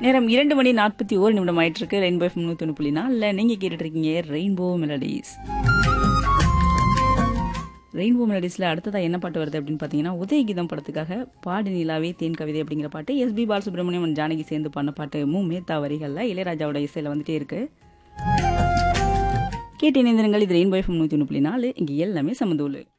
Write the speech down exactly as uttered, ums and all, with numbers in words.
நேரம் இரண்டு மணி நாற்பத்தி ஒரு நிமிடம் ஆயிட்டு இருக்கு. ரெயின்போ எஃப்எம் நூத்தி ஒன்று புள்ளி நாலுல நீங்க கேட்டுட்டு இருக்கீங்க ரெயின்போ மெலடிஸ். ரெயின்போ மெலடிஸ்ல அடுத்ததா என்ன பாட்டு வருது அப்படின்னு பாத்தீங்கன்னா, உதயகீதம் படத்துக்காக பாடி நிலாவே தேன் கவிதை அப்படிங்கிற பாட்டு S B Balasubramaniam and Janaki சேர்ந்து பண்ண பாட்டு மு மேத்தா வரிகள்ல இளையராஜாவோட இசையில வந்துட்டே இருக்கு. கேட்டு இணைந்திருங்கள். இது ரெயின்போ எஃப்எம் நூத்தி ஒன்று புள்ளி நாலு. இங்க எல்லாமே சமதூளு.